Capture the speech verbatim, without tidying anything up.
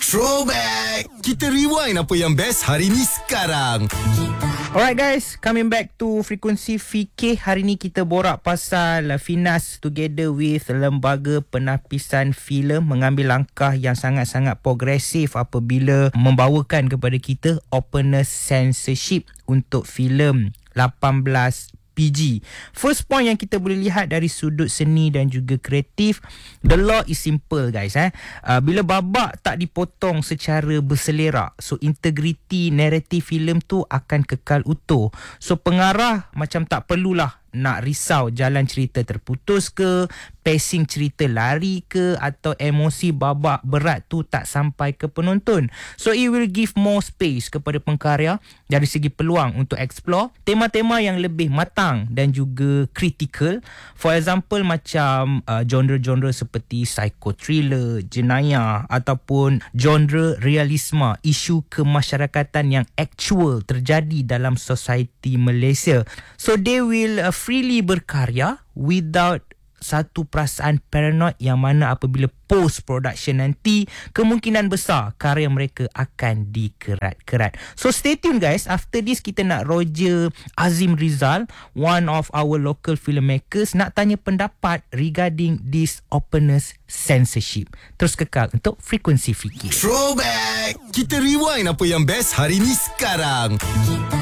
Throwback. Kita rewind apa yang best hari ni sekarang. Alright guys, coming back to Frekuensi Fikir. Hari ni kita borak pasal uh, Finas together with Lembaga Penapisan Filem mengambil langkah yang sangat-sangat progresif apabila membawakan kepada kita openness censorship untuk filem lapan belas P G. First point yang kita boleh lihat dari sudut seni dan juga kreatif, the law is simple guys. Eh? Uh, bila babak tak dipotong secara berselerak, so integriti naratif filem tu akan kekal utuh. So pengarah macam tak perlulah nak risau jalan cerita terputus ke, pacing cerita lari ke, atau emosi babak berat tu tak sampai ke penonton. So it will give more space kepada pengkarya dari segi peluang untuk explore tema-tema yang lebih matang dan juga critical. For example macam uh, genre-genre seperti psycho thriller, jenayah ataupun genre realisma, isu kemasyarakatan yang actual terjadi dalam society Malaysia. So they will uh, freely berkarya without satu perasaan paranoid yang mana apabila post production nanti kemungkinan besar karya mereka akan dikerat-kerat. So stay tuned guys. After this kita nak Roger Azim Rizal, one of our local filmmakers, nak tanya pendapat regarding this openness censorship. Terus kekal untuk Frekuensi Fikir. Throwback. Kita rewind apa yang best hari ni sekarang.